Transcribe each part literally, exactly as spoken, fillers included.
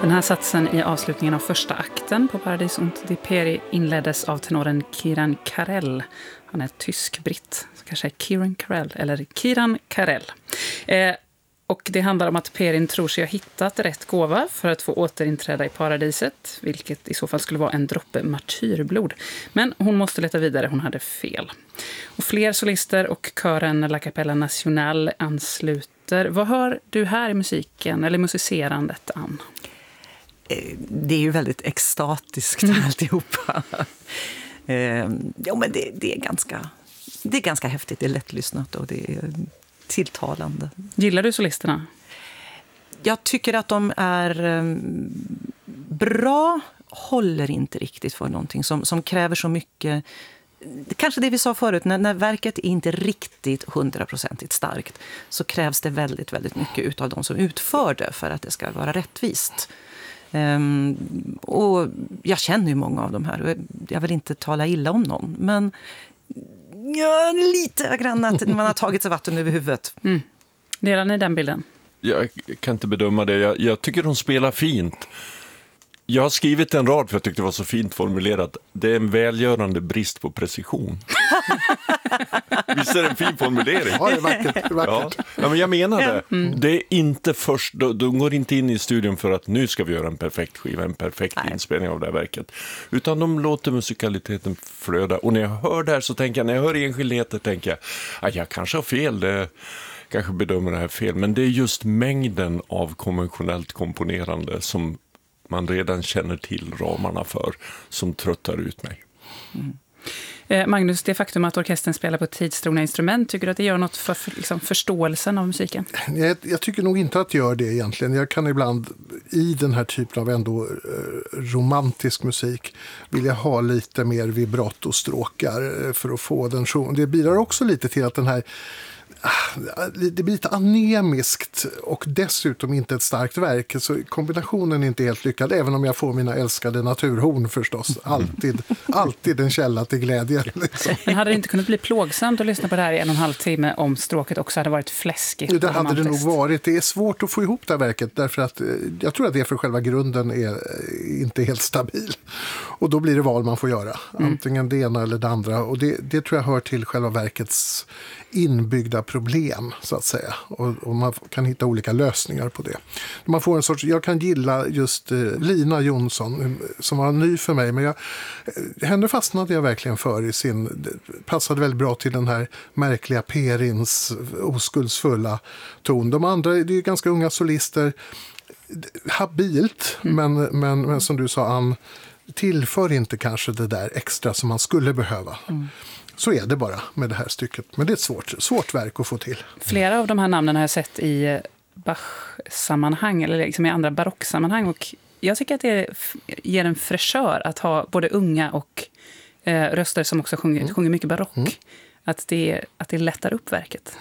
Den här satsen i avslutningen av första akten på Paradis und die Peri inleddes av tenoren Kiran Karel. Han är tysk-britt, så kanske är Kiran Karel eller Kiran Karel. Eh, och det handlar om att Perin tror sig ha hittat rätt gåva för att få återinträda i paradiset, vilket i så fall skulle vara en droppe martyrblod. Men hon måste leta vidare, hon hade fel. Och fler solister och kören La Capella Nacional ansluter. Vad hör du här i musiken eller musicerandet, Ann? Det är ju väldigt extatiskt mm. alltihopa. eh, ja, men det, det, är ganska, det är ganska häftigt, det är lättlyssnat och det är tilltalande. Gillar du solisterna? Jag tycker att de är um, bra, håller inte riktigt för någonting som, som kräver så mycket. Kanske det vi sa förut, när, när verket är inte riktigt hundraprocentigt starkt så krävs det väldigt, väldigt mycket utav de som utför det för att det ska vara rättvist. Um, och jag känner ju många av de här och jag vill inte tala illa om någon, men ja, lite grann att man har tagit sig vatten över huvudet. Mm. Delar ni den bilden? Jag kan inte bedöma det. Jag, jag tycker de spelar fint. Jag har skrivit en rad för jag tyckte det var så fint formulerat. Det är en välgörande brist på precision. Visst är det en fin formulering? Ja, det är vackert. Det är vackert. Ja. Ja, men jag menar det. Mm. Det är inte först, de går inte in i studion för att nu ska vi göra en perfekt skiva, en perfekt Nej. inspelning av det här verket. Utan de låter musikaliteten flöda. Och när jag hör det här så tänker jag, när jag hör enskildheter tänker jag, att jag kanske har fel, det kanske bedömer det här fel. Men det är just mängden av konventionellt komponerande som man redan känner till ramarna för, som tröttar ut mig. Mm. Eh, Magnus, det faktum att orkestern spelar på tidstrogna instrument, tycker du att det gör något för, för liksom, förståelsen av musiken? Jag, jag tycker nog inte att det gör det egentligen. Jag kan ibland i den här typen av ändå eh, romantisk musik vilja ha lite mer vibrato-stråkar för att få den. Det bidrar också lite till att den här det blir lite anemiskt och dessutom inte ett starkt verk, så kombinationen är inte helt lyckad, även om jag får mina älskade naturhorn förstås. Alltid, alltid en källa till glädje. Liksom. Men hade det inte kunnat bli plågsamt att lyssna på det här i en och en halv timme om stråket också hade varit fläskigt? Det hade det nog varit. Det är svårt att få ihop det här verket därför att jag tror att det för själva grunden är inte helt stabil. Och då blir det val man får göra. Antingen det ena eller det andra. Och det, det tror jag hör till själva verkets inbyggda problem, så att säga. Och, och man kan hitta olika lösningar på det. Man får en sorts, jag kan gilla just eh, Lina Jonsson som var ny för mig, men jag, henne fastnade jag verkligen för i sin, passade väldigt bra till den här märkliga Perins oskuldsfulla ton. De andra, det är ju ganska unga solister, habilt, mm. men, men, men som du sa, Ann, tillför inte kanske det där extra som man skulle behöva. Mm. Så är det bara med det här stycket. Men det är ett svårt, svårt verk att få till. Flera av de här namnen har jag sett i Bach-sammanhang eller liksom i andra barocksammanhang. Och jag tycker att det ger en fräschör att ha både unga och eh, röster som också sjunger, mm. sjunger mycket barock. Mm. Att, det, att det lättar upp verket.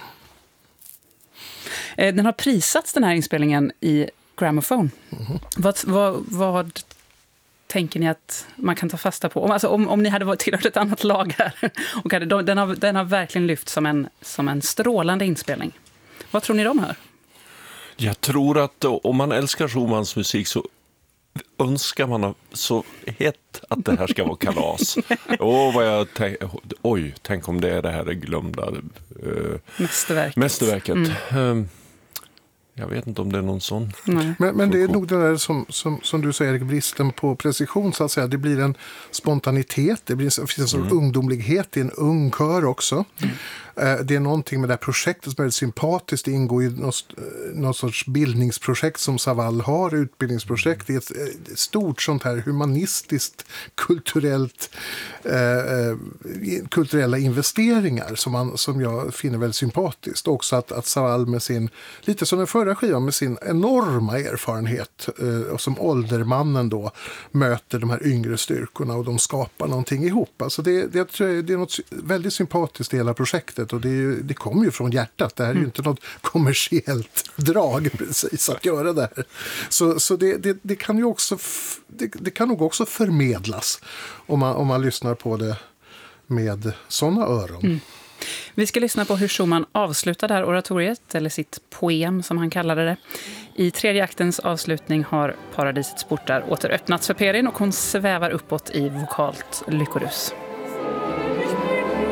Eh, den har prisats, den här inspelningen, i Gramophone. Mm. Vad, vad, vad tänker ni att man kan ta fasta på? Om, alltså, om, om ni hade varit tillhört ett annat lag här. Och hade, den, har, den har verkligen lyft som en, som en strålande inspelning. Vad tror ni de här? Jag tror att om man älskar Schumanns musik så önskar man så hett att det här ska vara kalas. Åh, vad jag tänk, oj, tänk om det är det här glömda uh, mästerverket. mästerverket. Mm. Um, Jag vet inte om det är någon sån. Men, men det är nog det där som, som, som du säger, bristen på precision, så att säga. Det blir en spontanitet, det blir en, finns en mm. ungdomlighet, det är en ung kör också. Mm. Det är någonting med det här projektet som är väldigt sympatiskt. Det ingår i något, något sorts bildningsprojekt som Savall har, utbildningsprojekt. Det är ett stort sånt här humanistiskt, kulturellt, eh, kulturella investeringar som, man, som jag finner väldigt sympatiskt. Också att, att Savall med sin, lite som den förra skivan, med sin enorma erfarenhet eh, och som åldermannen då möter de här yngre styrkorna och de skapar någonting ihop. Alltså det, det, det är något väldigt sympatiskt i hela projektet. Och det, är ju, det kommer ju från hjärtat. Det här är ju inte något kommersiellt drag precis att göra det här. Så, så det, det, det kan ju också det, det kan nog också förmedlas om man, om man lyssnar på det med sådana öron. Mm. Vi ska lyssna på hur Schumann avslutar det här oratoriet, eller sitt poem som han kallade det. I tredje aktens avslutning har paradisets portar åter öppnats för Perin och hon svävar uppåt i vokalt lyckorus.